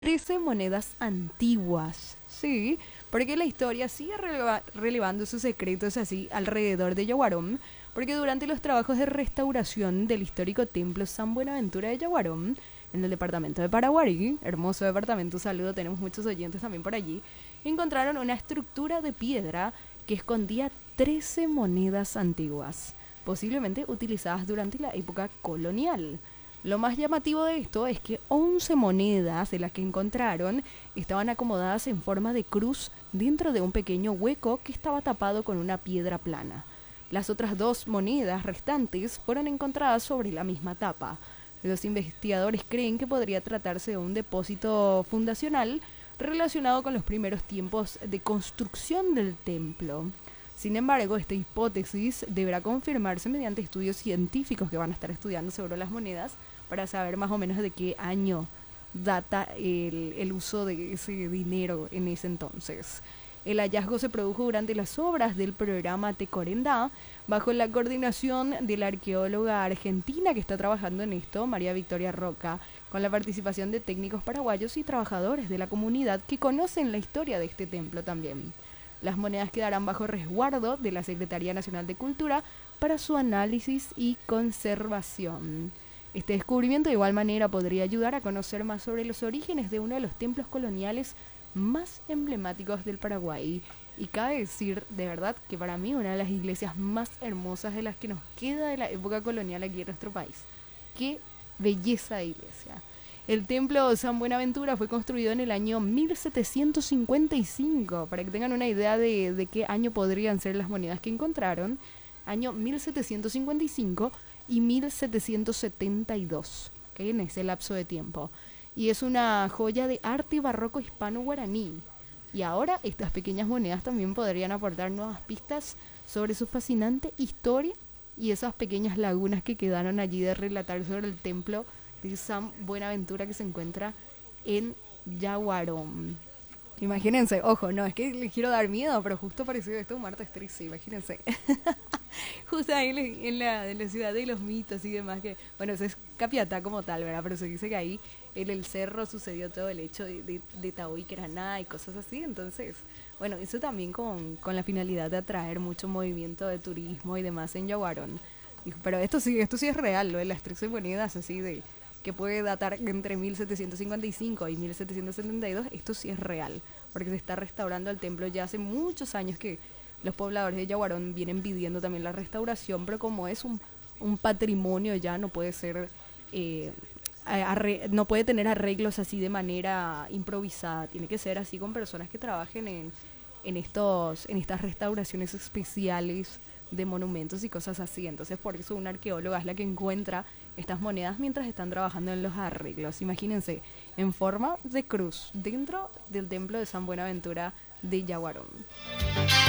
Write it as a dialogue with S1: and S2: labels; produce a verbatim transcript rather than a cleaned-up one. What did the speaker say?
S1: trece monedas antiguas. Sí, porque la historia sigue releva- relevando sus secretos así alrededor de Yaguarón, porque durante los trabajos de restauración del histórico templo San Buenaventura de Yaguarón, en el departamento de Paraguarí, hermoso departamento, saludo, tenemos muchos oyentes también por allí, encontraron una estructura de piedra que escondía trece monedas antiguas, posiblemente utilizadas durante la época colonial. Lo más llamativo de esto es que once monedas de las que encontraron estaban acomodadas en forma de cruz dentro de un pequeño hueco que estaba tapado con una piedra plana. Las otras dos monedas restantes fueron encontradas sobre la misma tapa. Los investigadores creen que podría tratarse de un depósito fundacional relacionado con los primeros tiempos de construcción del templo. Sin embargo, esta hipótesis deberá confirmarse mediante estudios científicos que van a estar estudiando sobre las monedas para saber más o menos de qué año data el, el uso de ese dinero en ese entonces. El hallazgo se produjo durante las obras del programa Tecorendá, bajo la coordinación de la arqueóloga argentina que está trabajando en esto, María Victoria Roca, con la participación de técnicos paraguayos y trabajadores de la comunidad que conocen la historia de este templo también. Las monedas quedarán bajo resguardo de la Secretaría Nacional de Cultura para su análisis y conservación. Este descubrimiento de igual manera podría ayudar a conocer más sobre los orígenes de uno de los templos coloniales más emblemáticos del Paraguay. Y cabe decir, de verdad, que para mí una de las iglesias más hermosas de las que nos queda de la época colonial aquí en nuestro país. ¡Qué belleza de iglesia! El templo San Buenaventura fue construido en el año mil setecientos cincuenta y cinco, para que tengan una idea de, de qué año podrían ser las monedas que encontraron. Año mil setecientos cincuenta y cinco y mil setecientos setenta y dos, ¿okay? En ese lapso de tiempo. Y es una joya de arte barroco hispano-guaraní. Y ahora estas pequeñas monedas también podrían aportar nuevas pistas sobre su fascinante historia y esas pequeñas lagunas que quedaron allí de relatar sobre el templo de San Buenaventura que se encuentra en Yaguarón. Imagínense, ojo, no es que les quiero dar miedo, pero justo pareció esto un martes triste, imagínense. Justo ahí en la, en la ciudad de los mitos y demás, que, bueno, eso es Capiatá como tal, ¿verdad? Pero se dice que ahí en el cerro sucedió todo el hecho de, de, de Tahuí, Queraná y cosas así, entonces, bueno, eso también con, con la finalidad de atraer mucho movimiento de turismo y demás en Yaguarón. Y, pero esto sí, esto sí es real, lo de las trece monedas así de que puede datar entre mil setecientos cincuenta y cinco y mil setecientos setenta y dos, esto sí es real, porque se está restaurando el templo ya hace muchos años que los pobladores de Yaguarón vienen pidiendo también la restauración, pero como es un, un patrimonio ya no puede ser, eh, arre, no puede tener arreglos así de manera improvisada, tiene que ser así con personas que trabajen en, en, estos, en estas restauraciones especiales de monumentos y cosas así. Entonces por eso una arqueóloga es la que encuentra estas monedas mientras están trabajando en los arreglos. Imagínense, en forma de cruz dentro del templo de San Buenaventura de Yaguarón.